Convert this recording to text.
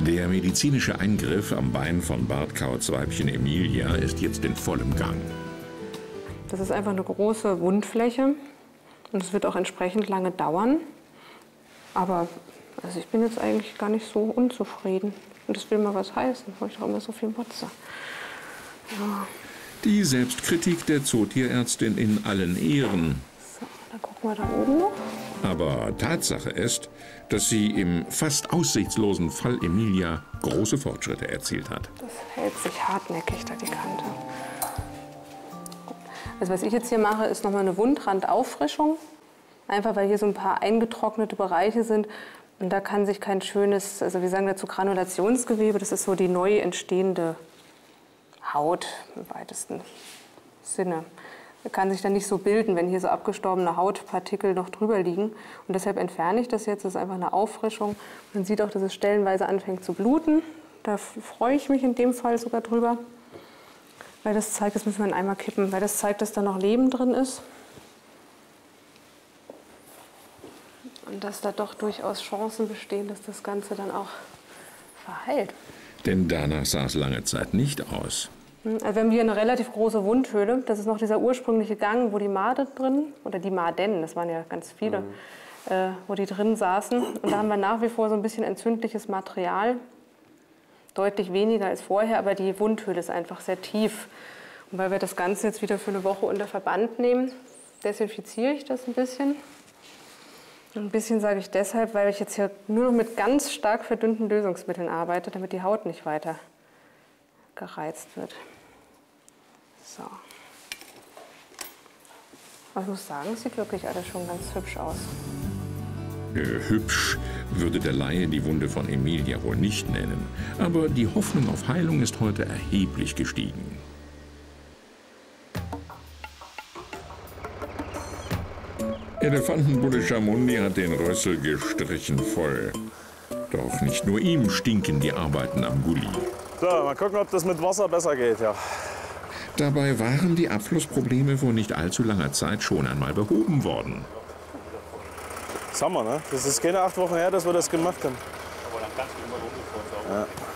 Der medizinische Eingriff am Bein von Bartkauts Weibchen Emilia ist jetzt in vollem Gang. Das ist einfach eine große Wundfläche und es wird auch entsprechend lange dauern. Aber also ich bin jetzt eigentlich gar nicht so unzufrieden. Und das will mal was heißen, weil ich auch immer so viel motze. Ja. Die Selbstkritik der Zootierärztin in allen Ehren. So, dann gucken wir da oben noch. Aber Tatsache ist, dass sie im fast aussichtslosen Fall Emilia große Fortschritte erzielt hat. Das hält sich hartnäckig, da die Kante. Also was ich jetzt hier mache, ist nochmal eine Wundrandauffrischung. Einfach weil hier so ein paar eingetrocknete Bereiche sind. Und da kann sich kein schönes, also wir sagen dazu Granulationsgewebe, das ist so die neu entstehende Haut im weitesten Sinne. Kann sich dann nicht so bilden, wenn hier so abgestorbene Hautpartikel noch drüber liegen. Und deshalb entferne ich das jetzt. Das ist einfach eine Auffrischung. Man sieht auch, dass es stellenweise anfängt zu bluten. Da freue ich mich in dem Fall sogar drüber. Weil das zeigt, das müssen wir in einmal kippen, weil das zeigt, dass da noch Leben drin ist. Und dass da doch durchaus Chancen bestehen, dass das Ganze dann auch verheilt. Denn danach sah es lange Zeit nicht aus. Also wir haben hier eine relativ große Wundhöhle. Das ist noch dieser ursprüngliche Gang, wo die Made drin, oder die Maden, das waren ja ganz viele, wo die drin saßen. Und da haben wir nach wie vor so ein bisschen entzündliches Material. Deutlich weniger als vorher, aber die Wundhöhle ist einfach sehr tief. Und weil wir das Ganze jetzt wieder für eine Woche unter Verband nehmen, desinfiziere ich das ein bisschen. Ein bisschen sage ich deshalb, weil ich jetzt hier nur noch mit ganz stark verdünnten Lösungsmitteln arbeite, damit die Haut nicht weiter gereizt wird. So. Aber ich muss sagen, es sieht wirklich alles schon ganz hübsch aus. Hübsch würde der Laie die Wunde von Emilia wohl nicht nennen. Aber die Hoffnung auf Heilung ist heute erheblich gestiegen. Elefantenbulle Chamundi hat den Rössel gestrichen voll. Doch nicht nur ihm stinken die Arbeiten am Gully. So, mal gucken, ob das mit Wasser besser geht, ja. Dabei waren die Abflussprobleme vor nicht allzu langer Zeit schon einmal behoben worden. Das haben wir, ne? Das ist keine 8 Wochen her, dass wir das gemacht haben. Aber dann kannst du immer Ruhe vorsorgen. Ja.